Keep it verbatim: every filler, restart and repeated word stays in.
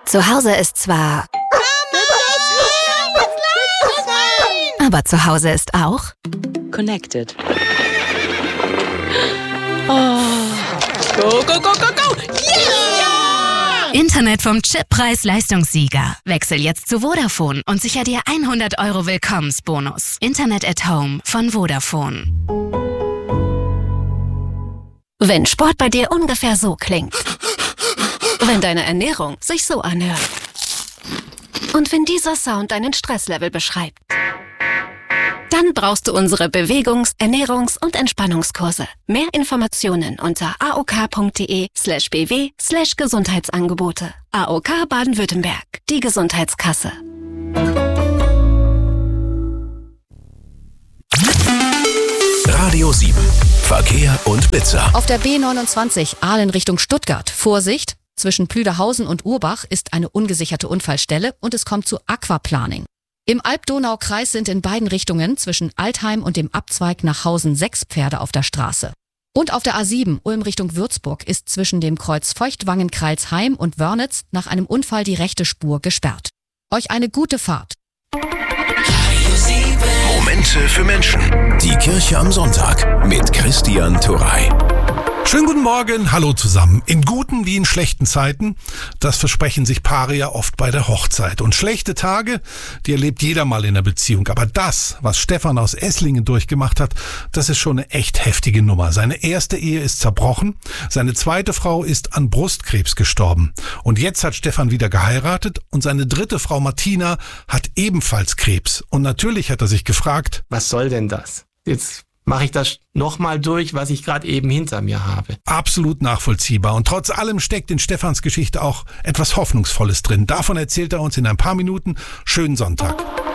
Zu Hause ist zwar... Aber zu Hause ist auch... Connected. Oh. Go, go, go, go, go! Yeah! Internet vom Chip Preis-Leistungssieger. Wechsel jetzt zu Vodafone und sicher dir hundert Euro Willkommensbonus. Internet at Home von Vodafone. Wenn Sport bei dir ungefähr so klingt. Wenn deine Ernährung sich so anhört. Und wenn dieser Sound deinen Stresslevel beschreibt. Dann brauchst du unsere Bewegungs-, Ernährungs- und Entspannungskurse. Mehr Informationen unter aok.de slash bw slash Gesundheitsangebote. A O K Baden-Württemberg, die Gesundheitskasse. Radio sieben. Verkehr und Blitzer. Auf der B neunundzwanzig Aalen Richtung Stuttgart. Vorsicht! Zwischen Plüderhausen und Urbach ist eine ungesicherte Unfallstelle und es kommt zu Aquaplaning. Im Alb-Donau-Kreis sind in beiden Richtungen zwischen Altheim und dem Abzweig nach Hausen sechs Pferde auf der Straße. Und auf der A sieben Ulm Richtung Würzburg ist zwischen dem Kreuz Feuchtwangen-Kreilsheim und Wörnitz nach einem Unfall die rechte Spur gesperrt. Euch eine gute Fahrt. Momente für Menschen. Die Kirche am Sonntag mit Christian Turrey. Schönen guten Morgen, hallo zusammen. In guten wie in schlechten Zeiten, das versprechen sich Paare ja oft bei der Hochzeit. Und schlechte Tage, die erlebt jeder mal in der Beziehung. Aber das, was Stefan aus Esslingen durchgemacht hat, das ist schon eine echt heftige Nummer. Seine erste Ehe ist zerbrochen, seine zweite Frau ist an Brustkrebs gestorben. Und jetzt hat Stefan wieder geheiratet und seine dritte Frau Martina hat ebenfalls Krebs. Und natürlich hat er sich gefragt, was soll denn das? Jetzt mache ich das nochmal durch, was ich gerade eben hinter mir habe. Absolut nachvollziehbar. Und trotz allem steckt in Stefans Geschichte auch etwas Hoffnungsvolles drin. Davon erzählt er uns in ein paar Minuten. Schönen Sonntag.